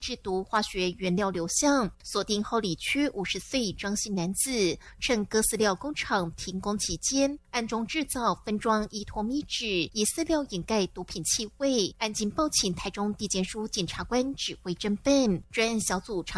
制毒化学原料流向，锁定后里区50岁张姓男子，趁各饲料工厂停工期间，暗中制造分装依托密纸，以饲料掩盖毒品气味。案经报请台中地检署检察官指挥侦办，专案小组长